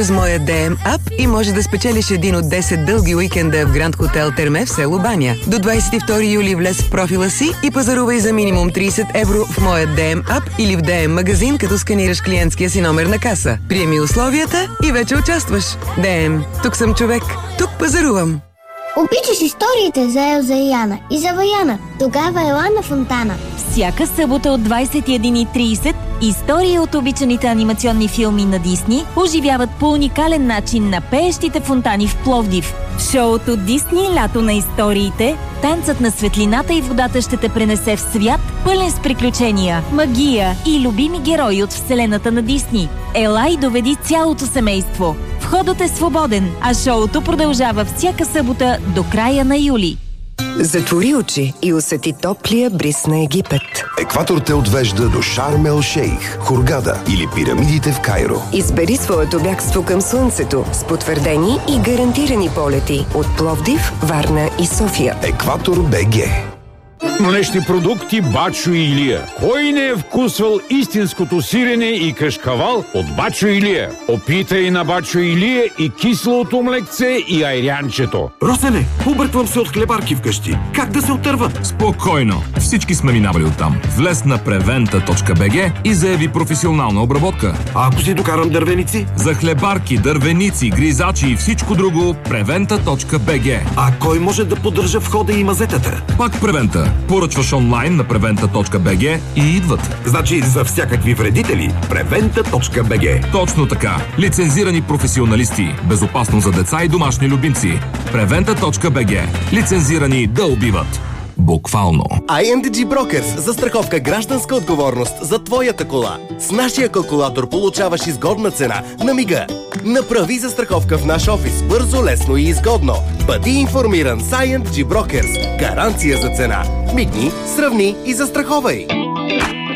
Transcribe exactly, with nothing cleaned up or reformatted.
С моя Д М ап и може да спечелиш един от десет дълги уикенда в Гранд Хотел Терме в село Баня. До двадесет и втори юли влез в профила си и пазарувай за минимум тридесет евро в моя Д М ап или в Д М магазин, като сканираш клиентския си номер на каса. Приеми условията и вече участваш. Д М. Тук съм човек. Тук пазарувам. Обичаш историите за Елза и Яна и за Ваяна. Тогава ела на Фонтана. Всяка събота от двадесет и една и тридесет истории от обичаните анимационни филми на Дисни оживяват по уникален начин на пеещите фонтани в Пловдив. В шоуто Дисни Лято на историите, танцът на светлината и водата ще те пренесе в свят, пълен с приключения, магия и любими герои от вселената на Дисни. Ела и доведи цялото семейство. Входът е свободен, а шоуто продължава всяка събота до края на юли. Затвори очи и усети топлия бриз на Египет. Екватор те отвежда до Шарм ел Шейх, Хургада или пирамидите в Кайро. Избери своето бягство към слънцето с потвърдени и гарантирани полети от Пловдив, Варна и София. Екватор БГ. Млечни продукти Бачо Илия. Кой не е вкусвал истинското сирене и кашкавал от Бачо Илия? Опитай на Бачо Илия и кислото млекце и айрянчето. Росене, обърквам се от хлебарки вкъщи. Как да се отърва? Спокойно. Всички сме минавали оттам. Влез на превента точка бг и заяви професионална обработка. А ако си докарам дървеници? За хлебарки, дървеници, гризачи и всичко друго превента точка бг. А кой може да поддържа входа и мазетата? Пак Превента. Поръчваш онлайн на превента точка бг и идват. Значи за всякакви вредители превента точка бг. Точно така. Лицензирани професионалисти. Безопасно за деца и домашни любимци. превента точка бг. Лицензирани да убиват. Буквално. ай ен ди джи Brokers. Застраховка гражданска отговорност за твоята кола. С нашия калкулатор получаваш изгодна цена на мига. Направи застраховка в наш офис. Бързо, лесно и изгодно. Бъди информиран с ай ен ди джи Brokers. Гаранция за цена. Мигни, сравни и застраховай.